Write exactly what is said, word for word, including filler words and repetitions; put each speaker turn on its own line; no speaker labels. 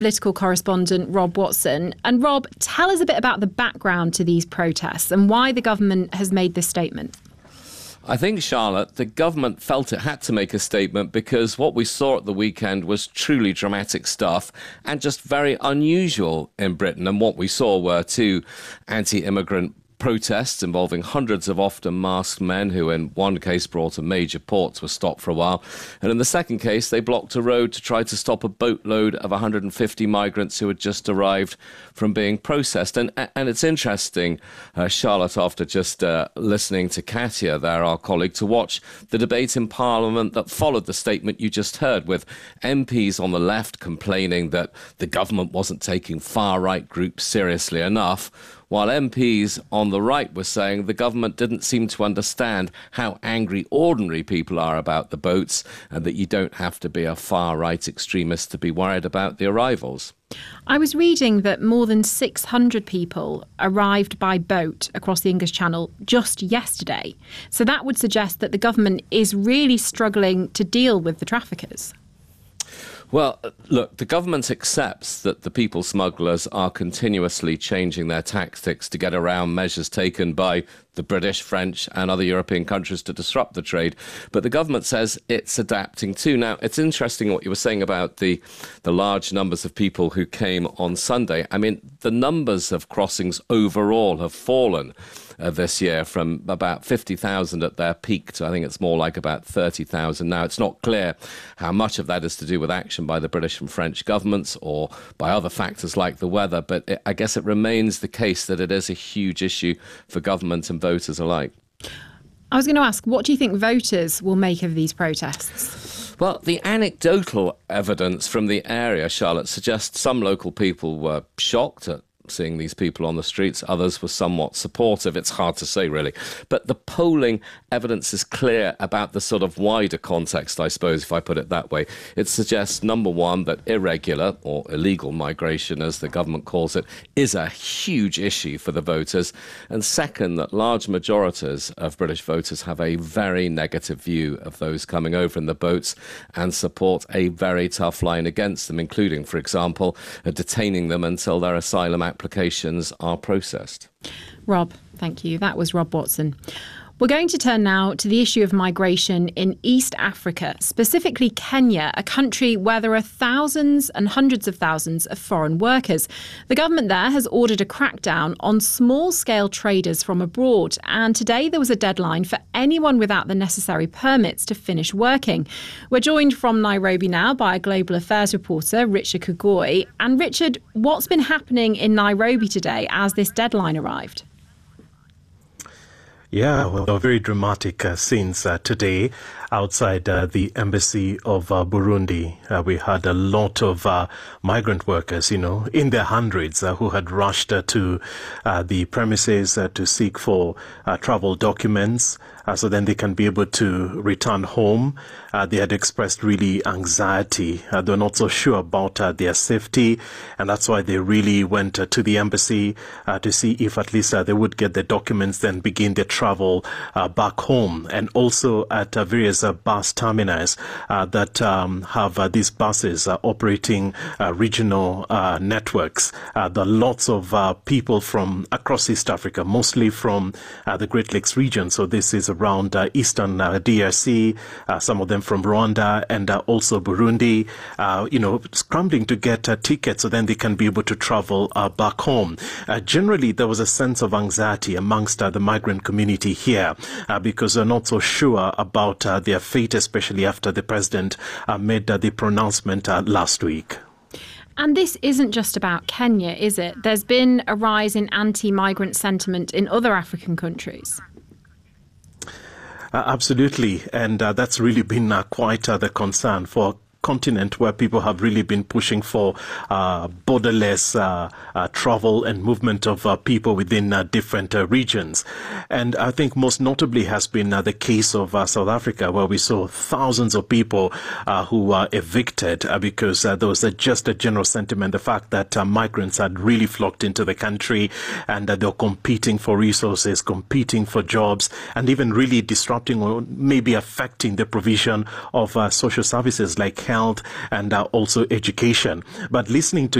political correspondent Rob Watson. And Rob, tell us a bit about the background to these protests and why the government has made this statement.
I think, Charlotte, the government felt it had to make a statement because what we saw at the weekend was truly dramatic stuff and just very unusual in Britain. And what we saw were two anti-immigrant protests involving hundreds of often masked men who in one case brought a major port were stopped for a while. And in the second case, they blocked a road to try to stop a boatload of one hundred fifty migrants who had just arrived from being processed. And and it's interesting, uh, Charlotte, after just uh, listening to Katia there, our colleague, to watch the debate in Parliament that followed the statement you just heard, with M Ps on the left complaining that the government wasn't taking far-right groups seriously enough, while M Ps on the right were saying the government didn't seem to understand how angry ordinary people are about the boats and that you don't have to be a far-right extremist to be worried about the arrivals.
I was reading that more than six hundred people arrived by boat across the English Channel just yesterday. So that would suggest that the government is really struggling to deal with the traffickers.
Well, look, the government accepts that the people smugglers are continuously changing their tactics to get around measures taken by the British, French and other European countries to disrupt the trade. But the government says it's adapting too. Now, it's interesting what you were saying about the, the large numbers of people who came on Sunday. I mean, the numbers of crossings overall have fallen uh, this year from about fifty thousand at their peak to I think it's more like about thirty thousand now. It's not clear how much of that is to do with action by the British and French governments or by other factors like the weather. But it, I guess it remains the case that it is a huge issue for government and voters alike.
I was going to ask, what do you think voters will make of these protests?
Well, the anecdotal evidence from the area, Charlotte, suggests some local people were shocked at seeing these people on the streets. Others were somewhat supportive. It's hard to say, really. But the polling evidence is clear about the sort of wider context, I suppose, if I put it that way. It suggests, number one, that irregular or illegal migration, as the government calls it, is a huge issue for the voters. And second, that large majorities of British voters have a very negative view of those coming over in the boats and support a very tough line against them, including, for example, detaining them until their asylum applications are processed.
Rob, thank you. That was Rob Watson. We're going to turn now to the issue of migration in East Africa, specifically Kenya, a country where there are thousands and hundreds of thousands of foreign workers. The government there has ordered a crackdown on small-scale traders from abroad, and today there was a deadline for anyone without the necessary permits to finish working. We're joined from Nairobi now by a global affairs reporter, Richard Kugoi. And Richard, what's been happening in Nairobi today as this deadline arrived?
Yeah, well, very dramatic uh, scenes uh, today outside uh, the embassy of uh, Burundi. Uh, we had a lot of uh, migrant workers, you know, in their hundreds uh, who had rushed uh, to uh, the premises uh, to seek for uh, travel documents. Uh, so then they can be able to return home. Uh, they had expressed really anxiety. Uh, they're not so sure about uh, their safety. And that's why they really went uh, to the embassy uh, to see if at least uh, they would get the documents, then begin their travel uh, back home. And also at uh, various uh, bus terminals uh, that um, have uh, these buses uh, operating uh, regional uh, networks. Uh, there are lots of uh, people from across East Africa, mostly from uh, the Great Lakes region. So this is around uh, eastern uh, D R C, uh, some of them from Rwanda and uh, also Burundi, uh, you know, scrambling to get uh, tickets so then they can be able to travel uh, back home. Uh, generally, there was a sense of anxiety amongst uh, the migrant community here uh, because they're not so sure about uh, their fate, especially after the president uh, made uh, the pronouncement uh, last week.
And this isn't just about Kenya, is it? There's been a rise in anti-migrant sentiment in other African countries.
Uh, absolutely. And uh, that's really been uh, quite uh, the concern for continent where people have really been pushing for uh, borderless uh, uh, travel and movement of uh, people within uh, different uh, regions. And I think most notably has been uh, the case of uh, South Africa, where we saw thousands of people uh, who were evicted uh, because uh, there was uh, just a general sentiment, the fact that uh, migrants had really flocked into the country and uh, they were competing for resources, competing for jobs, and even really disrupting or maybe affecting the provision of uh, social services like health, and uh, also education. But listening to